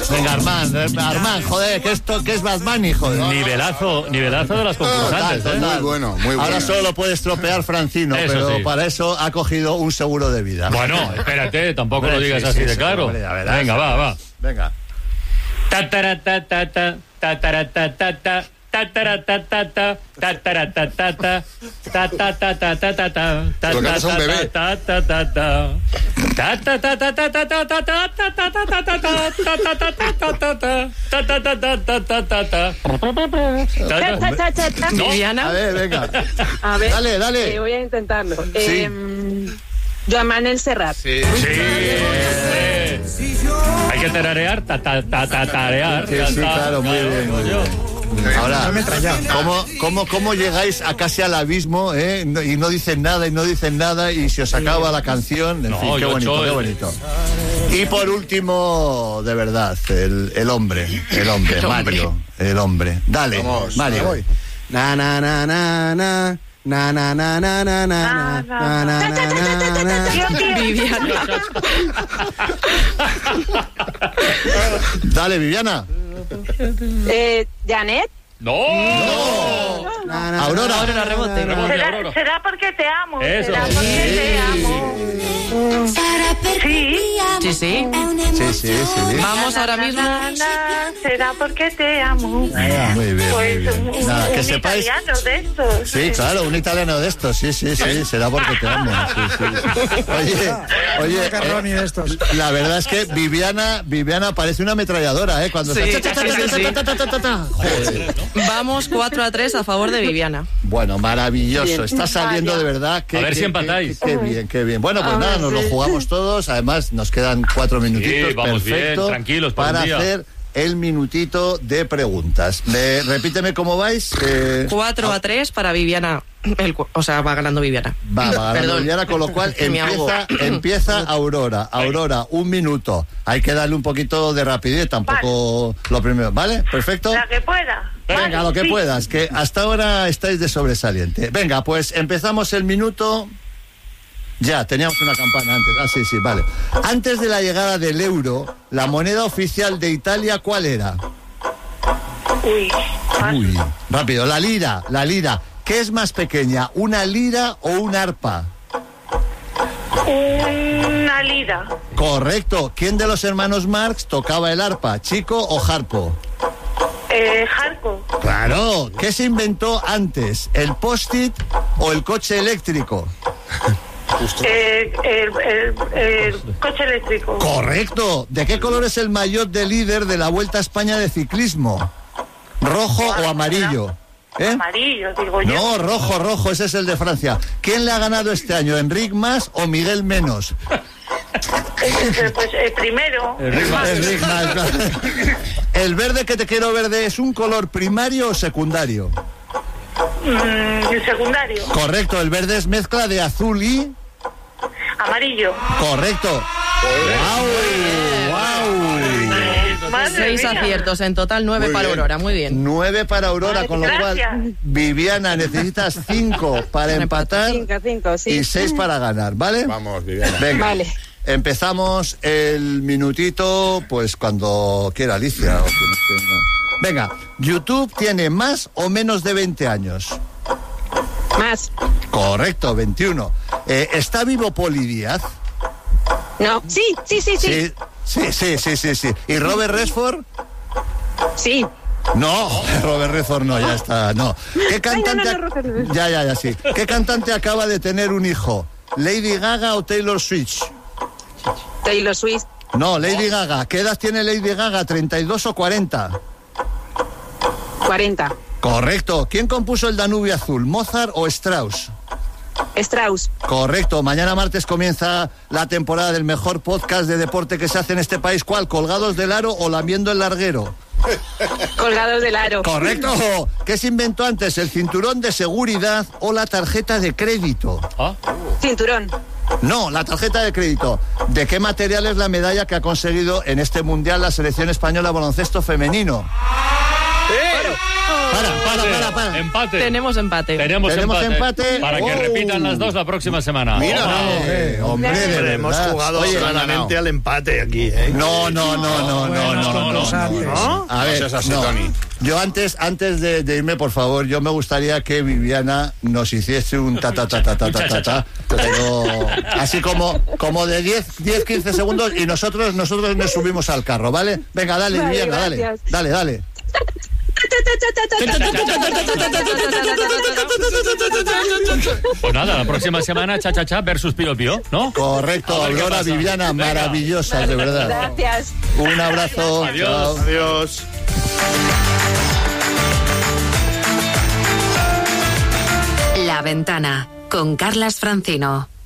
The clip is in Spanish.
Venga, Armand, joder, que esto que es Bad Bunny, joder. Nivelazo de las concursantes, Total. Muy bueno. Ahora solo lo puede estropear Francino, Eso pero sí. para eso ha cogido un seguro de vida. Bueno, espérate, tampoco lo digas Sí, así sí, de sí, claro. hombre, ya verás. Venga, va. Venga. Tataratatata, tataratatata, tataratatata, tataratatata, tatatatatata, Lo que haces a un bebé. tatatatatata, tatatatatata. Viviana. A ver, venga. A ver, Dale. voy a intentarlo. Sí. Joan Manuel Serrat. Sí. Hay que tararear, tararear. Sí, claro, muy bien, muy bien. Ahora, ¿cómo llegáis a casi al abismo, y no dicen nada y se os acaba la canción? En fin, qué bonito. Y por último, de verdad, el hombre, Mario, el hombre. Dale, Vamos, Mario. voy. Na na na na na na na na na na na na na na na. Viviana. Dale, Viviana. Janet. ¡No! Aurora. Aurora, rebote. Aurora. Será porque te amo. Eso. Será porque te amo. Sí. Sí. Sí. Vamos ahora mismo. Será porque te amo. Muy bien. Pues Nada, que un sepáis. italiano de estos. Sí, claro, un italiano de estos, sí, será porque te amo. Sí. Oye, Carroni de estos. la verdad es que Viviana parece una ametralladora, cuando Sí, está... sí. Joder. Vamos 4-3 a favor de Viviana. Bueno, maravilloso, Bien. está saliendo de verdad. A ver si empatáis. Qué bien. Bueno, pues nada, nos lo jugamos todos, además nos quedan 4 minutitos, Sí, vamos perfecto, bien, tranquilos por para un día. hacer el minutito de preguntas. Repíteme cómo vais. 4-3 para Viviana. Va ganando Viviana. Va ganando Perdón. Viviana, con lo cual Me ahogo. empieza Aurora. Aurora, 1 minuto. Hay que darle un poquito de rapidez, tampoco lo primero. ¿Vale? Perfecto. La que pueda. Venga, Vale, lo que sí. puedas, que hasta ahora estáis de sobresaliente. Venga, pues empezamos el minuto. Ya, teníamos una campana antes. Sí, vale. Antes de la llegada del euro, la moneda oficial de Italia, ¿cuál era? Uy. Rápido, la lira. ¿Qué es más pequeña, una lira o un arpa? Una lira. Correcto. ¿Quién de los hermanos Marx tocaba el arpa, Chico o Harpo? Jarco. Claro. ¿Qué se inventó antes, el post-it o el coche eléctrico? El coche eléctrico. Correcto. ¿De qué color es el maillot de líder de la Vuelta a España de ciclismo? ¿Rojo o amarillo? Amarillo, digo yo. No, rojo, ese es el de Francia. ¿Quién le ha ganado este año, Enric Mas o Miguel Menos? Pues primero. Enric Mas. ¿El verde que te quiero verde es un color primario o secundario? Secundario. Correcto, el verde es mezcla de azul y... Amarillo. Correcto. ¡Wow! Madre 6 mía. aciertos, en total 9 Muy para bien. Aurora, muy bien. 9 para Aurora, con lo Gracias. cual, Viviana, necesitas 5 para empatar 5, sí. y 6 para ganar, ¿vale? Vamos, Viviana. Venga, Vale. empezamos el minutito, pues cuando quiera Alicia. O quien esté. Venga, ¿YouTube tiene más o menos de 20 años? Más. Correcto, 21. ¿Está vivo Poli Díaz? No. Sí. Sí. ¿Y Robert Redford? Sí. No, Robert Redford no, ya está, no. ¿Qué cantante? Robert Redford. Ya, sí. ¿Qué cantante acaba de tener un hijo? ¿Lady Gaga o Taylor Swift? Taylor Swift. No, Lady Gaga. ¿Qué edad tiene Lady Gaga? ¿32 o 40? 40. Correcto. ¿Quién compuso el Danubio Azul? ¿Mozart o Strauss? Strauss. Correcto. Mañana martes comienza la temporada del mejor podcast de deporte que se hace en este país. ¿Cuál? ¿Colgados del aro o lamiendo el larguero? Colgados del aro. Correcto. ¿Qué se inventó antes? ¿El cinturón de seguridad o la tarjeta de crédito? Cinturón. No, la tarjeta de crédito. ¿De qué material es la medalla que ha conseguido en este mundial la selección española baloncesto femenino? Para. Empate. Tenemos empate. Tenemos empate. Para que repitan las dos la próxima semana. Mira, hombre, de verdad. hemos jugado claramente al empate aquí, ¿eh? No. A ver, seas así, no. Tony. Yo antes de irme, por favor, yo me gustaría que Viviana nos hiciese un ta, pero así como de 10-15 segundos y nosotros nos subimos al carro, ¿vale? Venga, dale, Vale, Viviana, gracias. dale. Pues nada, la próxima semana cha versus Pío Pío, ¿no? Correcto, A ver qué Aurora, pasa. Viviana, Venga. maravillosas, de verdad. Gracias. Un abrazo. Adiós. Chao. Adiós. La Ventana con Carlas Francino.